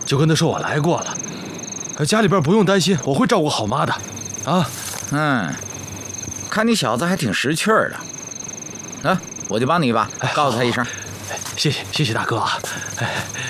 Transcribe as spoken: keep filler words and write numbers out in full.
就跟他说我来过了，家里边不用担心，我会照顾好妈的。啊， 嗯，看你小子还挺识趣儿的。啊，我就帮你一把，告诉他一声。 谢谢谢谢大哥啊。哎。